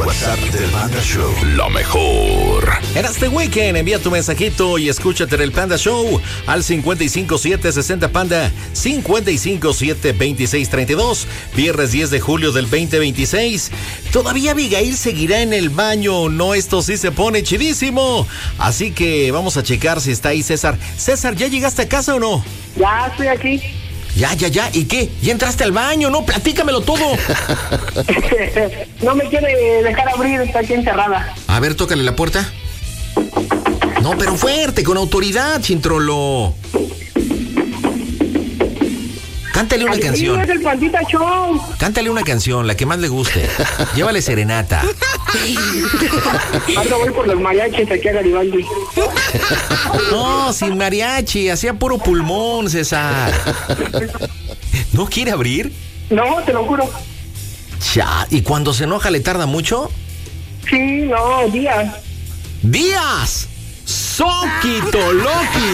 WhatsApp del Panda Show. Lo mejor. En este weekend envía tu mensajito y escúchate en el Panda Show al 55760 557-2632, viernes 10 de julio del 2026. Todavía Abigail seguirá en el baño, no, esto sí se pone chidísimo. Así que vamos a checar si está ahí César. César, ¿ya llegaste a casa o no? Ya estoy aquí. Ya. ¿Y qué? ¿Ya entraste al baño? No, platícamelo todo. No me quiere dejar abrir, está aquí encerrada. A ver, tócale la puerta. No, pero fuerte, con autoridad, Chintrolo. Cántale una canción. Es el Pandita Show. Cántale una canción, la que más le guste. Llévale serenata. Ahora voy por los mariachis aquí a Garibaldi. No, sin mariachi, hacía puro pulmón, César. ¿No quiere abrir? No, te lo juro. Ya, ¿y cuando se enoja le tarda mucho? Sí, no, días. ¡Días! ¡Soquito Loki!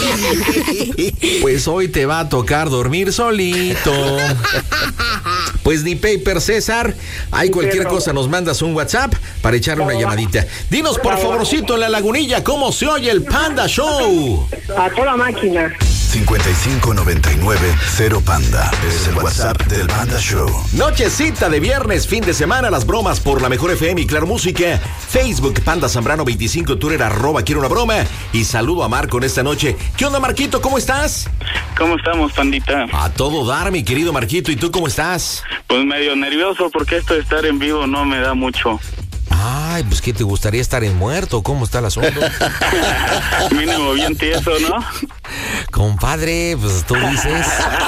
Pues hoy te va a tocar dormir solito. Pues ni paper, César. Hay cualquier cosa, nos mandas un WhatsApp para echarle una llamadita. Dinos, por favorcito, en la Lagunilla, ¿cómo se oye el Panda Show? A toda máquina. 5599-0 es el WhatsApp del Panda Show. Nochecita de viernes, fin de semana, las bromas por la Mejor FM y Claro Música. Facebook, Panda Zambrano 25, Twitter, @quiero una broma. Y saludo a Marco en esta noche. ¿Qué onda, Marquito? ¿Cómo estás? ¿Cómo estamos, Pandita? A todo dar, mi querido Marquito. ¿Y tú cómo estás? Pues medio nervioso porque esto de estar en vivo no me da mucho. Ay, pues ¿qué te gustaría estar en muerto? ¿Cómo está el asunto? Mínimo bien tieso, ¿no? Compadre, pues tú dices.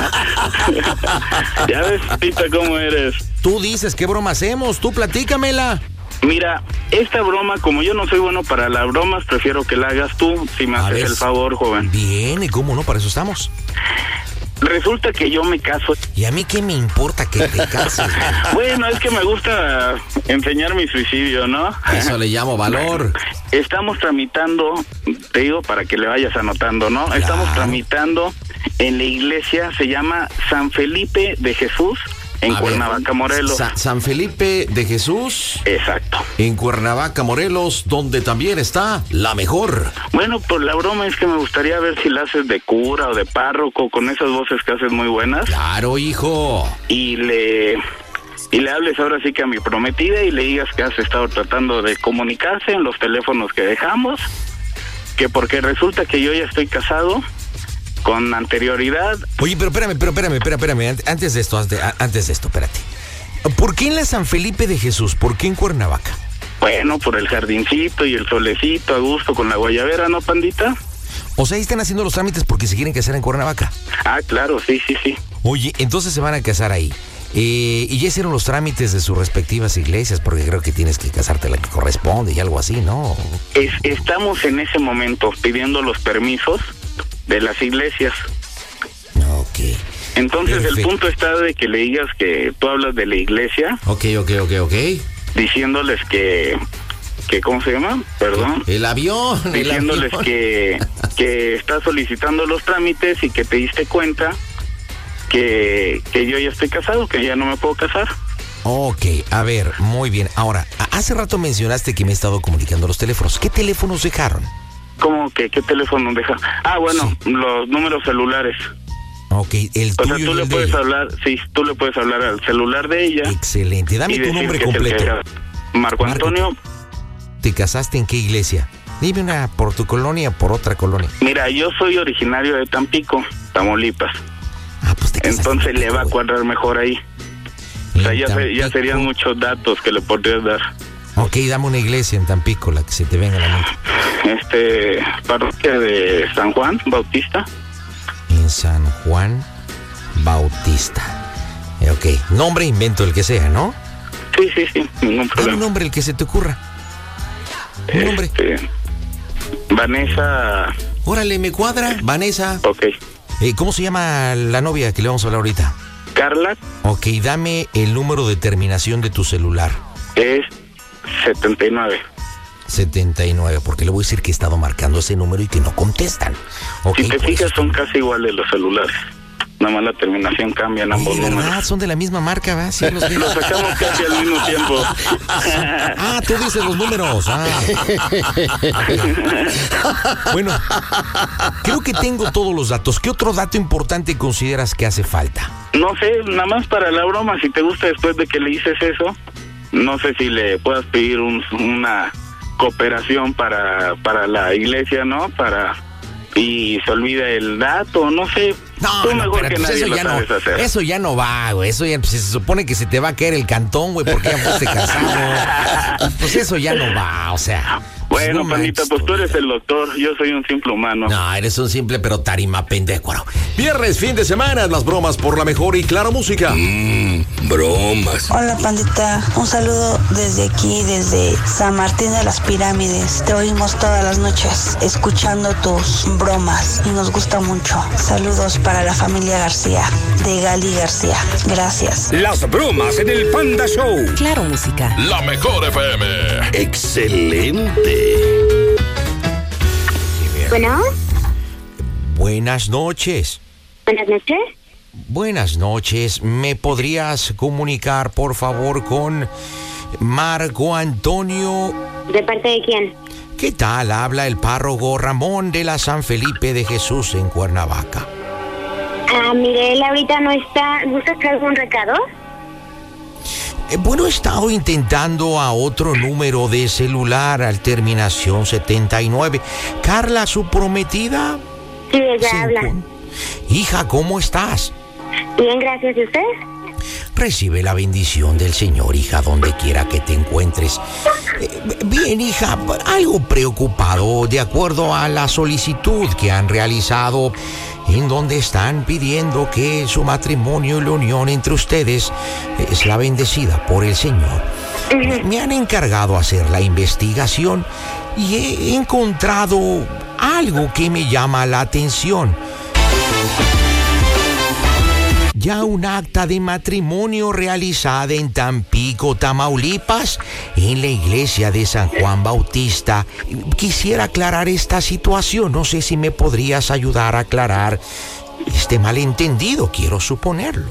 Ya ves, Tita, cómo eres. Tú dices, ¿qué broma hacemos? Tú platícamela. Mira, esta broma, como yo no soy bueno para las bromas, prefiero que la hagas tú, si me haces el favor, joven. Bien, ¿y cómo no? Para eso estamos. Resulta que yo me caso. ¿Y a mí qué me importa que te cases? Bueno, es que me gusta enseñar mi suicidio, ¿no? Eso le llamo valor. Estamos tramitando, te digo para que le vayas anotando, ¿no? Claro. Estamos tramitando en la iglesia, se llama San Felipe de Jesús, en Cuernavaca, Morelos. San Felipe de Jesús. Exacto. En Cuernavaca, Morelos, donde también está la mejor. Bueno, pues la broma es que me gustaría ver si la haces de cura o de párroco, con esas voces que haces muy buenas. Claro, hijo. Y le hables ahora sí que a mi prometida y le digas que has estado tratando de comunicarse en los teléfonos que dejamos, que porque resulta que yo ya estoy casado con anterioridad. Oye, pero espérame. Antes de esto, espérate. ¿Por qué en la San Felipe de Jesús? ¿Por qué en Cuernavaca? Bueno, por el jardincito y el solecito a gusto con la guayabera, ¿no, Pandita? O sea, ahí están haciendo los trámites porque se quieren casar en Cuernavaca. Ah, claro, sí. Oye, entonces se van a casar ahí. Y ya hicieron los trámites de sus respectivas iglesias, porque creo que tienes que casarte la que corresponde y algo así, ¿no? Estamos en ese momento pidiendo los permisos de las iglesias. Ok. Entonces perfecto. El punto está de que le digas que tú hablas de la iglesia. Ok. Diciéndoles que ¿cómo se llama? Perdón. El avión. Diciéndoles que estás solicitando los trámites y que te diste cuenta que yo ya estoy casado, que ya no me puedo casar. Ok, a ver, muy bien. Ahora, hace rato mencionaste que me he estado comunicando los teléfonos. ¿Qué teléfonos dejaron? ¿Cómo que qué teléfono deja? Ah, bueno, sí. Los números celulares. Ok, el tuyo. O sea, tú le puedes hablar, sí, tú le puedes hablar al celular de ella. Excelente, dame tu nombre completo. Marco Antonio. ¿Te casaste en qué iglesia? Dime una por tu colonia, por otra colonia. Mira, yo soy originario de Tampico, Tamaulipas. Ah, pues te casaste. Entonces le va a cuadrar mejor ahí. O sea, ya serían muchos datos que le podrías dar. Ok, dame una iglesia en Tampico, la que se te venga a la mente. Parroquia de San Juan Bautista. En San Juan Bautista. Ok, nombre, invento el que sea, ¿no? Sí, ningún problema. Dame un nombre, el que se te ocurra. Un nombre. Vanessa. Órale, me cuadra. Vanessa. Ok. ¿Cómo se llama la novia que le vamos a hablar ahorita? Carla. Ok, dame el número de terminación de tu celular. Es 79. 79, porque le voy a decir que he estado marcando ese número y que no contestan. Okay, si te fijas, son casi iguales los celulares. Nada más la terminación cambia en ambos ¿verdad? números. Son de la misma marca, ¿verdad? Sí, los Los sacamos casi al mismo tiempo. Ah, tú dices los números. Ah. Bueno, creo que tengo todos los datos. ¿Qué otro dato importante consideras que hace falta? No sé, nada más para la broma, si te gusta después de que le dices eso, no sé si le puedas pedir una cooperación para la iglesia, ¿no? Y se olvida el dato, no sé. Tú mejor que nadie lo sabes hacer. Eso ya no va, güey. Eso ya, pues, se supone que se te va a caer el cantón, güey, porque ya fuiste casado. Pues eso ya no va, o sea. Bueno, no Pandita, manches, pues tú eres el doctor, yo soy un simple humano. No, eres un simple pero tarima pendecuaro. Viernes, fin de semana, las bromas por la mejor y Claro Música. Bromas. Hola, Pandita. Un saludo desde aquí, desde San Martín de las Pirámides. Te oímos todas las noches escuchando tus bromas y nos gusta mucho. Saludos para la familia García, de Gali García. Gracias. Las bromas en el Panda Show. Claro Música. La mejor FM. Excelente. Bueno, Buenas noches. buenas noches. Buenas noches. ¿Me podrías comunicar, por favor, con Marco Antonio? ¿De parte de quién? ¿Qué tal? Habla el párroco Ramón de la San Felipe de Jesús en Cuernavaca. Mire, él ahorita no está. ¿Gusta que algún recado? Bueno, he estado intentando a otro número de celular al terminación 79. Carla, su prometida. Sí, ella habla. Hija, ¿cómo estás? Bien, gracias. ¿Y usted? Recibe la bendición del Señor, hija, donde quiera que te encuentres. Bien, hija, algo preocupado de acuerdo a la solicitud que han realizado, en donde están pidiendo que su matrimonio y la unión entre ustedes sea bendecida por el Señor. Me han encargado hacer la investigación y he encontrado algo que me llama la atención. Ya un acta de matrimonio realizada en Tampico, Tamaulipas, en la iglesia de San Juan Bautista. Quisiera aclarar esta situación. No sé si me podrías ayudar a aclarar este malentendido, quiero suponerlo.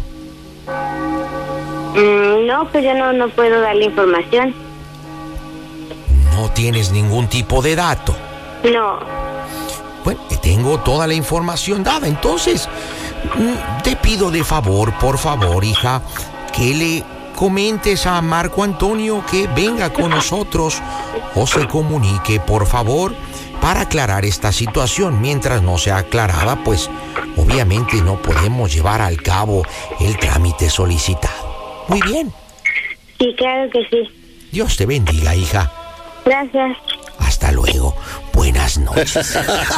No, pues yo no puedo darle información. ¿No tienes ningún tipo de dato? No. Bueno, tengo toda la información dada, entonces te pido de favor, por favor, hija, que le comentes a Marco Antonio que venga con nosotros o se comunique, por favor, para aclarar esta situación. Mientras no sea aclarada, pues obviamente no podemos llevar al cabo el trámite solicitado. Muy bien. Sí, claro que sí. Dios te bendiga, hija. Gracias. Hasta luego. Buenas noches.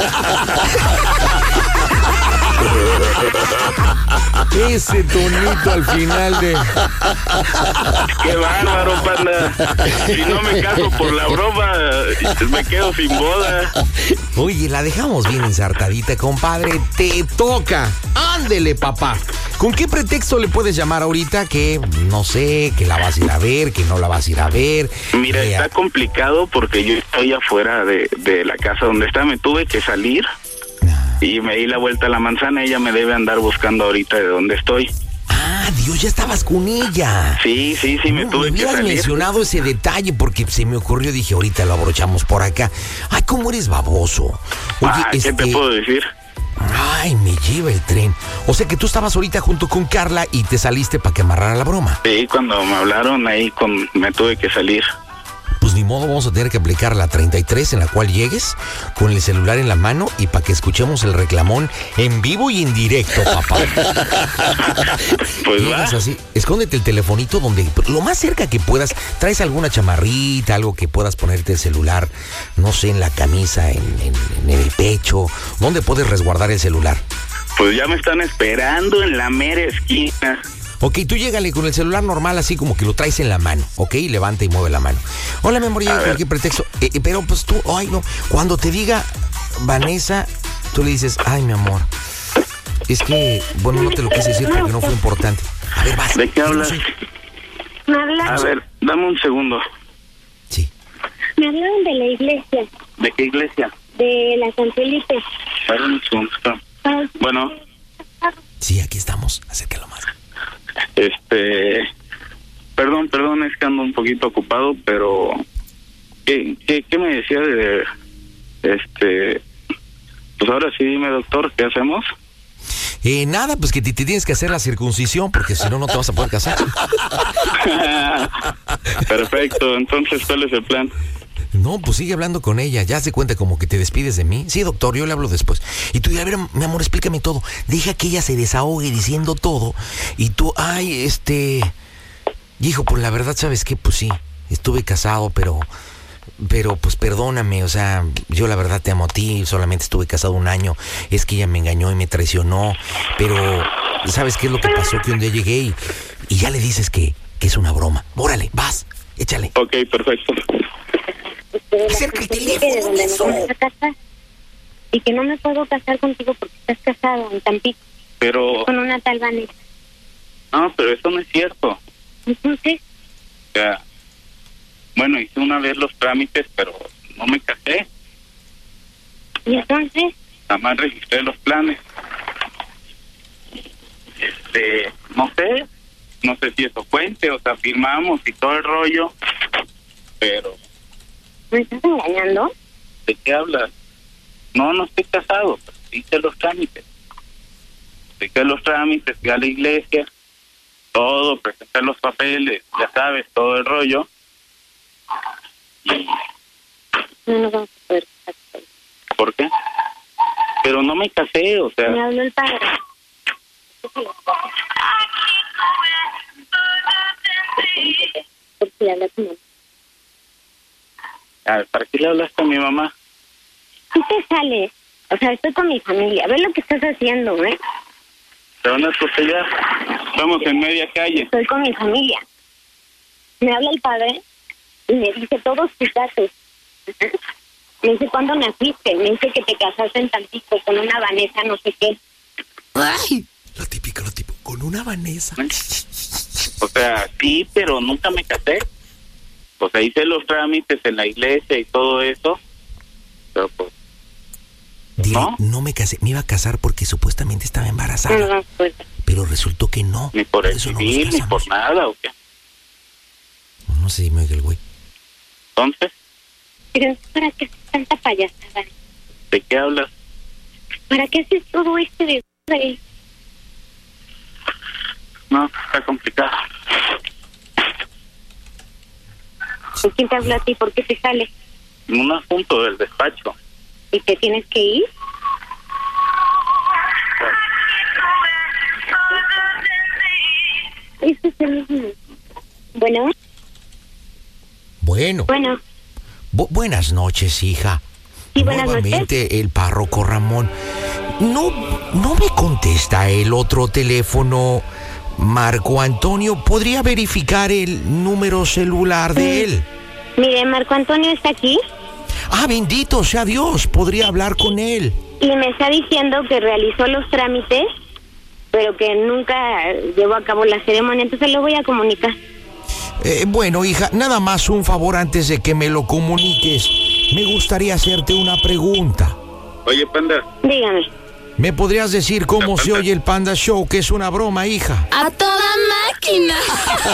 Ese tonito al final de... ¡Qué bárbaro, Panda! Si no me caso por la broma, me quedo sin boda. Oye, la dejamos bien ensartadita, compadre. Te toca. Ándele, papá. ¿Con qué pretexto le puedes llamar ahorita que, no sé, que la vas a ir a ver, que no la vas a ir a ver? Mira, está complicado porque yo estoy afuera de la casa donde está. Me tuve que salir y me di la vuelta a la manzana. Ella me debe andar buscando ahorita de dónde estoy. Ah, Dios, ya estabas con ella. Sí, me tuve que hubieras salir. mencionado ese detalle porque se me ocurrió, dije, ahorita lo abrochamos por acá. Ay, cómo eres baboso. Oye, ¿qué te puedo decir? Ay, me lleva el tren. O sea que tú estabas ahorita junto con Carla y te saliste para que amarrara la broma. Sí, cuando me hablaron ahí me tuve que salir. Pues ni modo, vamos a tener que aplicar la 33 en la cual llegues con el celular en la mano y para que escuchemos el reclamón en vivo y en directo, papá. Pues Llegas va. así, escóndete el telefonito donde lo más cerca que puedas, traes alguna chamarrita, algo que puedas ponerte el celular, no sé, en la camisa, en el pecho, ¿dónde puedes resguardar el celular? Pues ya me están esperando en la mera esquina. Ok, tú llégale con el celular normal, así como que lo traes en la mano, ok, levanta y mueve la mano. Hola, mi amor, llega cualquier pretexto, pero pues tú, ay no, cuando te diga Vanessa, tú le dices, ay mi amor, es que, bueno, no te lo quise decir porque no fue importante. A ver, vas. ¿De qué hablas? Me hablaron. A ver, dame un segundo. Sí. Me hablaron de la iglesia, ¿De qué iglesia? de la San Felipe. A ver, un segundo. Bueno, Sí, aquí estamos. Acércalo más. Perdón, es que ando un poquito ocupado, pero ¿qué me decía de pues ahora sí, dime, doctor, ¿qué hacemos? Nada, pues que te tienes que hacer la circuncisión, porque si no, no te vas a poder casar. Perfecto, entonces, ¿cuál es el plan? No, pues sigue hablando con ella. Ya se cuenta como que te despides de mí. Sí, doctor, yo le hablo después. Y tú, a ver, mi amor, explícame todo. Deja que ella se desahogue diciendo todo. Y tú, hijo, pues la verdad, ¿sabes qué? Pues sí, estuve casado, pero pues perdóname, o sea, yo la verdad te amo a ti, solamente estuve casado 1 año, es que ella me engañó y me traicionó, pero ¿sabes qué es lo que pasó? Que un día llegué y ya le dices que es una broma. Órale, vas, échale. Ok, perfecto. Acerca el teléfono, eso. Y que no me puedo casar contigo porque estás casado en Tampico. Pero... con una tal Vanessa. No, pero eso no es cierto. Entonces... O sea... Bueno, hice una vez los trámites, pero no me casé. ¿Y entonces? Nada más registré los planes. No sé si eso cuente, o sea, firmamos y todo el rollo, pero... ¿Me estás engañando? ¿De qué hablas? No estoy casado, pero hice los trámites. Fui a la iglesia, todo, presenté los papeles, ya sabes, todo el rollo. No vamos a poder casar. ¿Por qué? Pero no me casé, o sea... Me habló el padre. ¿Por qué le hablas a mi mamá? A ver, ¿para qué le hablaste a mi mamá? Tú te sales. O sea, estoy con mi familia. Ve lo que estás haciendo, ¿eh? ¿De dónde estás allá? Estamos en media calle. Estoy con mi familia. Me habla el padre y me dice todos tus datos. Me dice cuándo naciste. Me dice que te casaste en Tampico con una Vanessa, no sé qué. ¡Ay! Lo típico, con una Vanessa. O sea, sí, pero nunca me casé. O sea, hice los trámites en la iglesia y todo eso. Pero pues... Dile, no me casé, me iba a casar porque supuestamente estaba embarazada. No, pues. Pero resultó que no. Ni por el civil, ni por nada, ¿o qué? No sé si me oiga el güey. ¿Entonces? Pero ¿para qué haces tanta payasada? ¿De qué hablas? ¿Para qué haces todo este de... No, está complicado. ¿Quién te habla a ti? ¿Por qué te sales? En un asunto del despacho. ¿Y te tienes que ir? Eso es el mismo. Bueno. Buenas noches, hija. Sí, buenas Nuevamente noches. el párroco Ramón. No me contesta el otro teléfono. Marco Antonio, ¿podría verificar el número celular de él? Mire, Marco Antonio está aquí. Ah, bendito sea Dios, podría hablar con él. Y me está diciendo que realizó los trámites, pero que nunca llevó a cabo la ceremonia, entonces lo voy a comunicar. Bueno, hija, nada más un favor antes de que me lo comuniques. Me gustaría hacerte una pregunta. Oye, Panda. Dígame. ¿Me podrías decir cómo se oye el Panda Show, que es una broma, hija? ¡A toda máquina!